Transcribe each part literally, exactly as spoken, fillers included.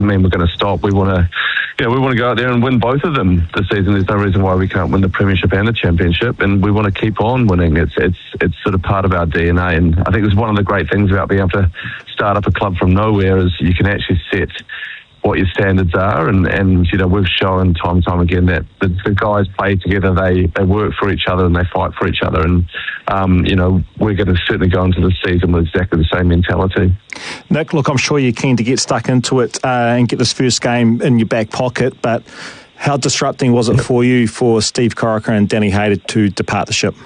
mean we're going to stop. We want to, you know, we want to go out there and win both of them this season. There's no reason why we can't win the premiership and the championship, and we want to keep on winning. It's it's it's sort of part of our D N A, and I think it's one of the great things about being able to start up a club from nowhere is you can actually set what your standards are, and, and you know, we've shown time and time again that the, the guys play together, they, they work for each other and they fight for each other, and um, you know, we're going to certainly go into the season with exactly the same mentality. Nick, look, I'm sure you're keen to get stuck into it uh, and get this first game in your back pocket, but how disrupting was it for you for Steve Corica and Danny Hayter to depart the ship?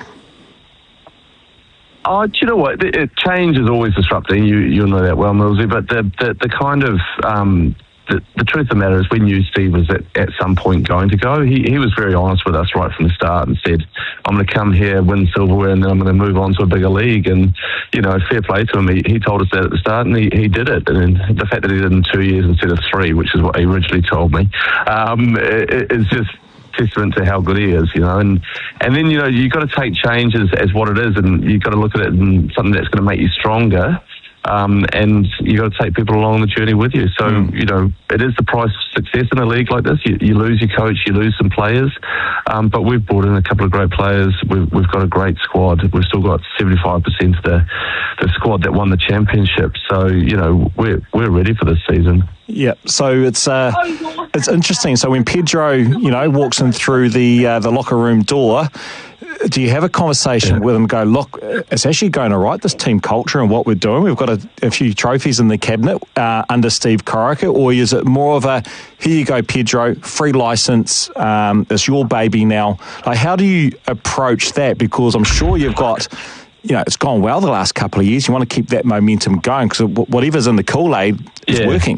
Oh, do you know what? The, it, change is always disrupting. You you'll know that well, Millsy. But the the, the kind of um, the, the truth of the matter is, we knew Steve was at, at some point going to go. He he was very honest with us right from the start and said, "I'm going to come here, win silverware, and then I'm going to move on to a bigger league." And you know, fair play to him. He, he told us that at the start, and he, he did it. And the fact that he did it in two years instead of three, which is what he originally told me, um, it, it's just testament to how good he is, you know, and and then you know you've got to take change as, as what it is, and you've got to look at it and something that's going to make you stronger, um, and you've got to take people along the journey with you. So mm. you know, it is the price of success in a league like this. You, you lose your coach, you lose some players, um, but we've brought in a couple of great players. We've, we've got a great squad. We've still got seventy-five percent of the the squad that won the championship. So you know, we're we're ready for this season. Yeah, so it's uh, it's interesting. So when Pedro, you know, walks in through the uh, the locker room door, do you have a conversation yeah. with him and go, look, it's actually going all right, this team culture and what we're doing? We've got a, a few trophies in the cabinet uh, under Steve Corica, or is it more of a, here you go, Pedro, free license, um, it's your baby now? Like, how do you approach that? Because I'm sure you've got... You know, it's gone well the last couple of years. You want to keep that momentum going because whatever's in the Kool-Aid is yeah. working.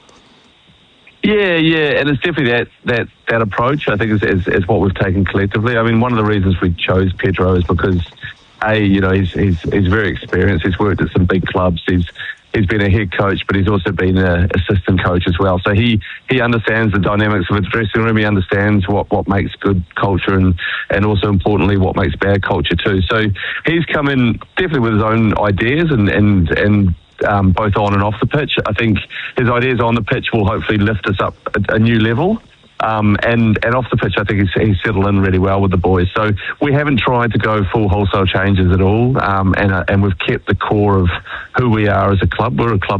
Yeah, yeah, and it's definitely that that, that approach, I think, is, is, is what we've taken collectively. I mean, one of the reasons we chose Pedro is because, A, you know, he's, he's, he's very experienced. He's worked at some big clubs. He's He's been a head coach, but he's also been an assistant coach as well. So he, he understands the dynamics of a dressing room. He understands what, what makes good culture and, and also, importantly, what makes bad culture too. So he's come in definitely with his own ideas and, and, and um, both on and off the pitch. I think his ideas on the pitch will hopefully lift us up a, a new level. Um, and, and off the pitch, I think he's, he's settled in really well with the boys. So we haven't tried to go full wholesale changes at all, um, and, uh, and we've kept the core of who we are as a club. We're a club